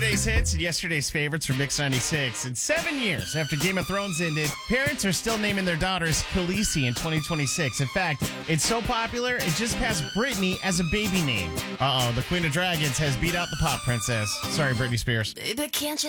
today's hits and yesterday's favorites from Mix 96. And 7 years after Game of Thrones ended, parents are still naming their daughters Khaleesi in 2026. In fact, it's so popular, it just passed Britney as a baby name. Uh-oh, the Queen of Dragons has beat out the pop princess. Sorry, Britney Spears. But can't you